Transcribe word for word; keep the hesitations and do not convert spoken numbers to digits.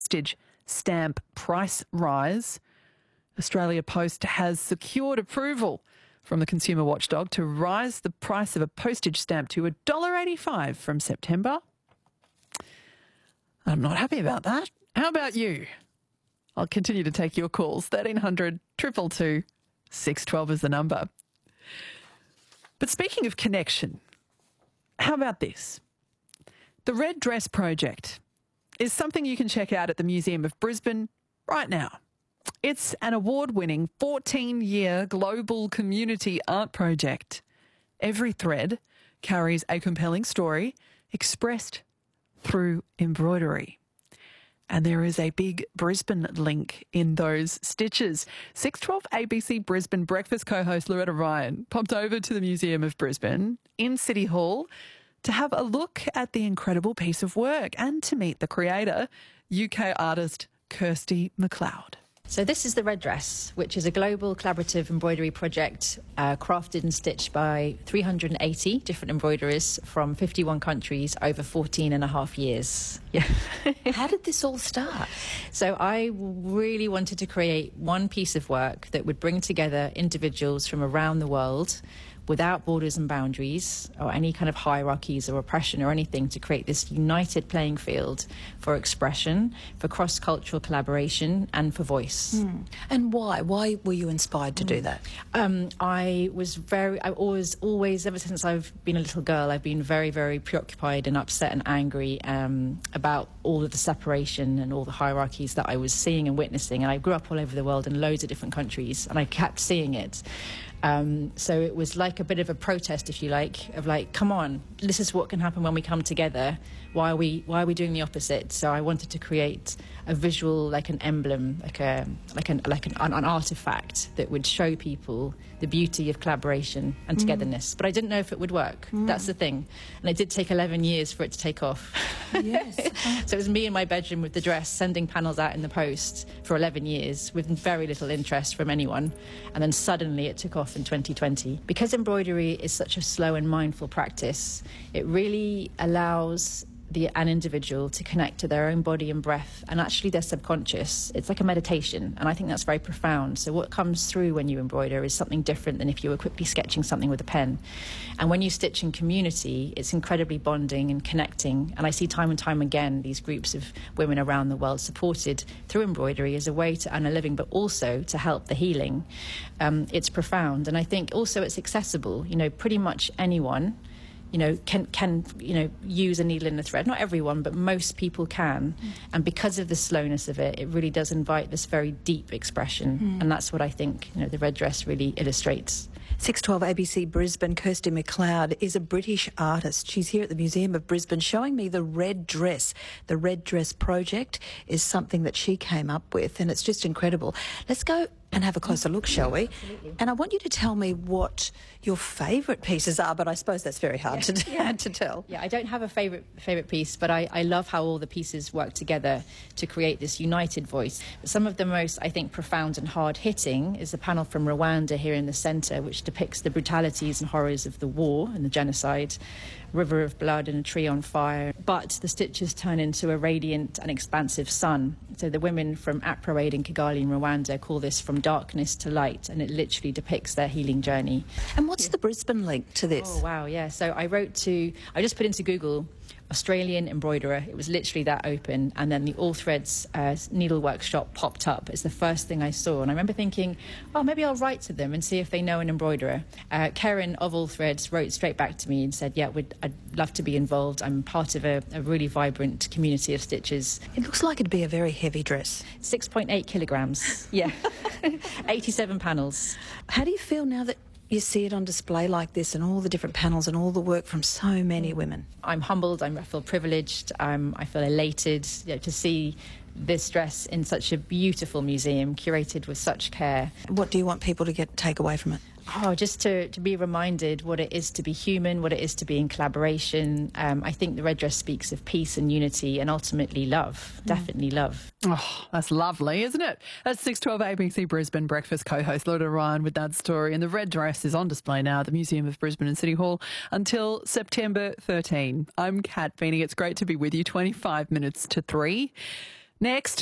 postage stamp price rise. Australia Post has secured approval from the consumer watchdog to rise the price of a postage stamp to one dollar eighty-five from September. I'm not happy about that. How about you? I'll continue to take your calls. thirteen hundred, two two two, six one two is the number. But speaking of connection, how about this? The Red Dress Project is something you can check out at the Museum of Brisbane right now. It's an award-winning fourteen-year global community art project. Every thread carries a compelling story expressed through embroidery. And there is a big Brisbane link in those stitches. six twelve A B C Brisbane breakfast co-host Loretta Ryan popped over to the Museum of Brisbane in City Hall to have a look at the incredible piece of work and to meet the creator, U K artist Kirsty MacLeod. So this is the Red Dress, which is a global collaborative embroidery project uh, crafted and stitched by three hundred eighty different embroiderers from fifty-one countries over fourteen and a half years. Yeah. How did this all start? So I really wanted to create one piece of work that would bring together individuals from around the world without borders and boundaries or any kind of hierarchies or oppression or anything, to create this united playing field for expression, for cross-cultural collaboration and for voice. Mm. And why? Why were you inspired to mm. do that? Um, I was very, I always, always, ever since I've been a little girl, I've been very, very preoccupied and upset and angry um, about all of the separation and all the hierarchies that I was seeing and witnessing. And I grew up all over the world in loads of different countries, and I kept seeing it. Um, so it was like a bit of a protest, if you like, of like, come on, this is what can happen when we come together. Why are we, why are we doing the opposite? So I wanted to create a visual, like an emblem, like a, like an, like an, an artifact that would show people the beauty of collaboration and togetherness. Mm. But I didn't know if it would work. Mm. That's the thing. And it did take eleven years for it to take off. Yes. So it was me in my bedroom with the dress, sending panels out in the post for eleven years with very little interest from anyone. And then suddenly it took off in twenty twenty. Because embroidery is such a slow and mindful practice, it really allows the, an individual to connect to their own body and breath and actually their subconscious. It's like a meditation, and I think that's very profound. So what comes through when you embroider is something different than if you were quickly sketching something with a pen. And when you stitch in community, it's incredibly bonding and connecting. And I see time and time again these groups of women around the world supported through embroidery as a way to earn a living, but also to help the healing. Um, it's profound. And I think also it's accessible. You know, pretty much anyone you know, can, can, you know, use a needle and a thread. Not everyone, but most people can. Mm. And because of the slowness of it, it really does invite this very deep expression. Mm. And that's what I think, you know, the Red Dress really illustrates. six twelve A B C Brisbane, Kirsty MacLeod is a British artist. She's here at the Museum of Brisbane showing me the Red Dress. The Red Dress Project is something that she came up with, and it's just incredible. Let's go and have a closer look, shall we? Absolutely. And I want you to tell me what your favourite pieces are, but I suppose that's very hard yeah. to, yeah. to tell. Yeah, I don't have a favourite favourite piece, but I, I love how all the pieces work together to create this united voice. Some of the most, I think, profound and hard-hitting is the panel from Rwanda here in the centre, which depicts the brutalities and horrors of the war and the genocide, river of blood and a tree on fire. But the stitches turn into a radiant and expansive sun. So the women from APRA Aid in Kigali in Rwanda call this From Darkness to Light, and it literally depicts their healing journey. And what's yeah. the Brisbane link to this? Oh, wow, yeah. So I wrote to, I just put into Google Australian embroiderer. It was literally that open, and then the All Threads uh, needlework shop popped up. It's the first thing I saw, and I remember thinking, oh, maybe I'll write to them and see if they know an embroiderer. Uh, Karen of All Threads wrote straight back to me and said, yeah, we'd, I'd love to be involved. I'm part of a, a really vibrant community of stitches. It looks like it'd be a very heavy dress. six point eight kilograms, yeah. eighty-seven panels. How do you feel now that you see it on display like this and all the different panels and all the work from so many women? I'm humbled, I'm, I feel privileged, um, I feel elated you know, to see this dress in such a beautiful museum, curated with such care. What do you want people to get take away from it? Oh, just to, to be reminded what it is to be human, what it is to be in collaboration. Um, I think the Red Dress speaks of peace and unity and ultimately love, mm. definitely love. Oh, that's lovely, isn't it? That's six twelve A B C Brisbane breakfast co-host Loretta Ryan with that story. And the Red Dress is on display now at the Museum of Brisbane and City Hall until September thirteenth. I'm Kat Feeney. It's great to be with you. twenty-five minutes to three. Next.